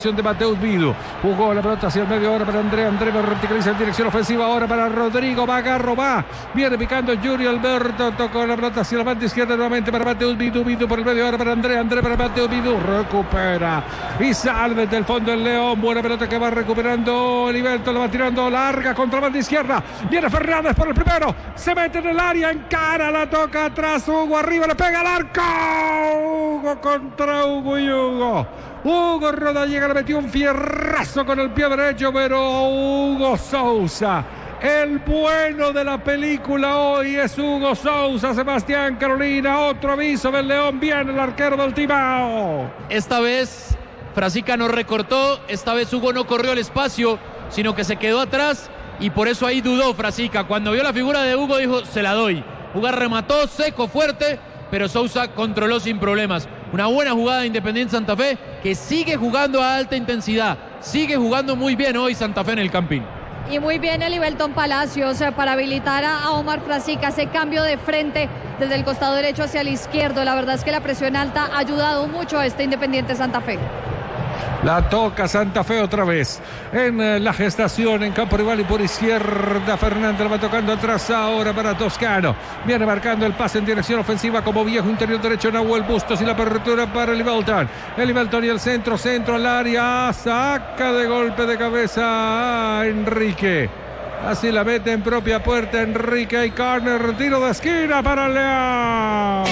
de Mateus Vidu, jugó la pelota hacia el medio, ahora para André verticaliza en dirección ofensiva, ahora para Rodrigo, va Garro, viene picando Yuri Alberto, tocó la pelota hacia la banda izquierda nuevamente para Mateus Vidu, por el medio, ahora para André para Mateus Vidu, recupera y sale del fondo el León, buena pelota que va recuperando Olivelto, lo va tirando larga contra la banda izquierda, viene Fernández por el primero, se mete en el área, encara, la toca atrás, Hugo arriba, le pega al arco, Hugo contra Hugo y Hugo Rodallega le metió un fierrazo con el pie derecho, pero Hugo Sousa, el bueno de la película hoy es Hugo Sousa. Sebastián, Carolina, otro aviso del León, viene el arquero del Timao. Esta vez Frasica no recortó, esta vez Hugo no corrió el espacio, sino que se quedó atrás y por eso ahí dudó Frasica. Cuando vio la figura de Hugo dijo, se la doy. Hugo remató seco, fuerte, pero Sousa controló sin problemas. Una buena jugada de Independiente Santa Fe, que sigue jugando a alta intensidad. Sigue jugando muy bien hoy Santa Fe en el Campín. Y muy bien el Ibelton Palacios para habilitar a Omar Frasica, ese cambio de frente desde el costado derecho hacia el izquierdo. La verdad es que la presión alta ha ayudado mucho a este Independiente Santa Fe. La toca Santa Fe otra vez en la gestación en campo rival y por izquierda Fernández la va tocando atrás ahora para Toscano, viene marcando el pase en dirección ofensiva como viejo interior derecho Nahuel Bustos y la apertura para el Ibelton y el centro al área, saca de golpe de cabeza a Enrique, así la mete en propia puerta Enrique y córner, tiro de esquina para León,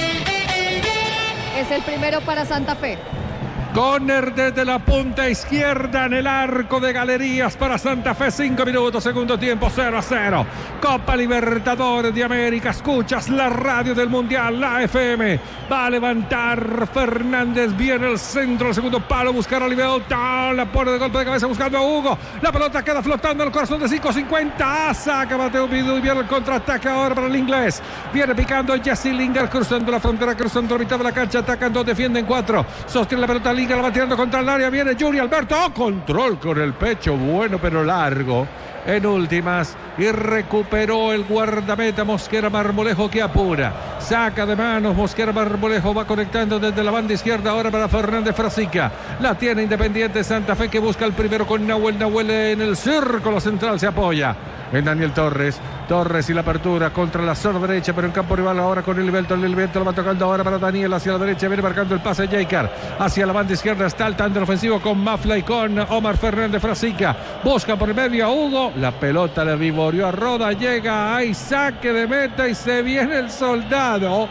es el primero para Santa Fe. Córner desde la punta izquierda en el arco de Galerías para Santa Fe, 5 minutos, segundo tiempo, 0-0. Copa Libertadores de América, escuchas la radio del Mundial, la FM. Va a levantar Fernández, viene el centro, el segundo palo, buscar a Olivelto, la pone de golpe de cabeza buscando a Hugo. La pelota queda flotando en el corazón de 5.50, saca Mateo Vidu y viene el contraataque ahora para el inglés. Viene picando Jesse Lingard, cruzando la frontera, cruzando la mitad de la cancha, atacan 2, defienden 4. Sostiene la pelota Lingard, la va tirando contra el área, viene Yuri Alberto, control con el pecho, bueno pero largo en últimas, y recuperó el guardameta Mosquera Marmolejo que apura, saca de manos Mosquera Marmolejo, va conectando desde la banda izquierda ahora para Fernández Frasica, la tiene Independiente Santa Fe que busca el primero con Nahuel en el círculo central, se apoya en Daniel Torres y la apertura contra la zona derecha, pero en campo rival ahora con el Ibelton lo va tocando ahora para Daniel hacia la derecha, viene marcando el pase Jaicar, hacia la banda izquierda está el tándem ofensivo con Mafla y con Omar Fernández Frasica, busca por el medio a Hugo, la pelota le vivorió a Roda, llega, hay saque de meta y se viene el soldado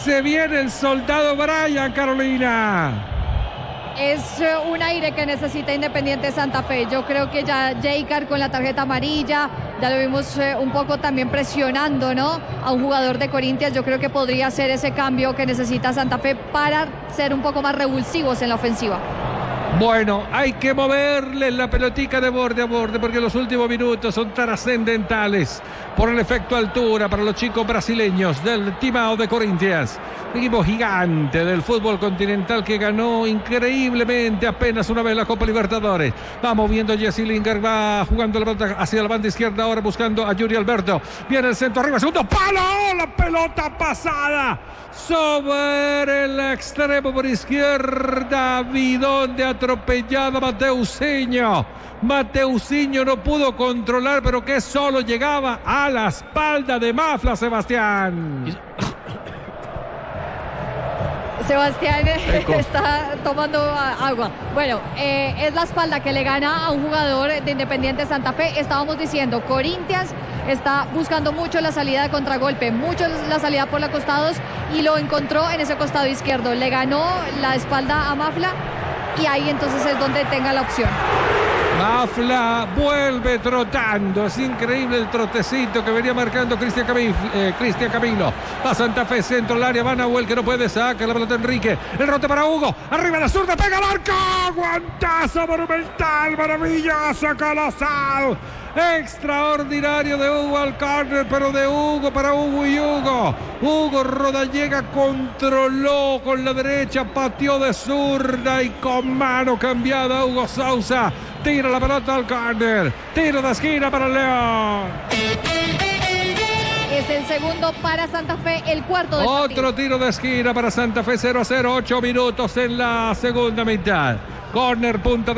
Brian, Carolina. Es un aire que necesita Independiente Santa Fe. Yo creo que ya Jaicar con la tarjeta amarilla, ya lo vimos un poco también presionando, ¿no?, a un jugador de Corinthians. Yo creo que podría ser ese cambio que necesita Santa Fe para ser un poco más revulsivos en la ofensiva. Bueno, hay que moverle la pelotica de borde a borde porque los últimos minutos son trascendentales por el efecto altura para los chicos brasileños del Timao de Corinthians. Equipo gigante del fútbol continental que ganó increíblemente apenas una vez la Copa Libertadores. Va moviendo Jesse Lingard, va jugando la pelota hacia la banda izquierda ahora buscando a Yuri Alberto. Viene el centro arriba, segundo palo, la pelota pasada sobre el extremo por izquierda, bidón de atropellado Mateusinho no pudo controlar, pero que solo llegaba a la espalda de Mafla, Sebastián está tomando agua. Bueno, es la espalda que le gana a un jugador de Independiente Santa Fe. Estábamos diciendo, Corinthians está buscando mucho la salida de contragolpe, mucho la salida por los costados y lo encontró en ese costado izquierdo. Le ganó la espalda a Mafla y ahí entonces es donde tenga la opción. Mafla vuelve trotando, es increíble el trotecito que venía marcando Cristian Camilo. Va Santa Fe, centro al área, va Nahuel que no puede, saca la pelota Enrique, el rote para Hugo, arriba la zurda, pega al arco, guantazo monumental, maravilloso, colosal, extraordinario de Hugo al córner, pero de Hugo para Hugo y Hugo Rodallega controló con la derecha, pateó de zurda y con mano cambiada Hugo Sousa tira la pelota al córner, tiro de esquina para el León. Es el segundo para Santa Fe, el cuarto del Otro partido. tiro de esquina para Santa Fe, 0-0, 8 minutos en la segunda mitad. Corner, punta